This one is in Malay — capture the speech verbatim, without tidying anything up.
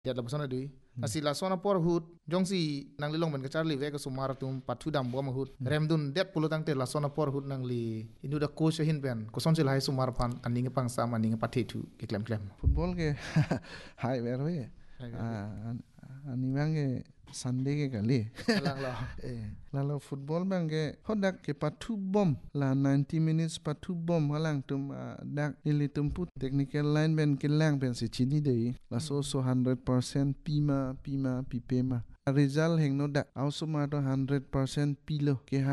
dia la basona dui asila sona por hut jongsi nang lilong ben kachar li ve ka sumar tum pathu dam bo ma hut remdun det pulo tang te la sona por hut nang li inu da ko hin ben ko son sil hai sumar phan aning pang sa maning pathe thu ke klem klem football ke hai ver we ani bange Sunday ke kali lang lo eh lalo football bange hodak ke pathu bom la ninety minutes pathu bom halang tum dak ili tum put technical line ben ke lang ben se chini dei la so so one hundred percent pima pima pipema result heng no dak also ma to one hundred percent pilo ke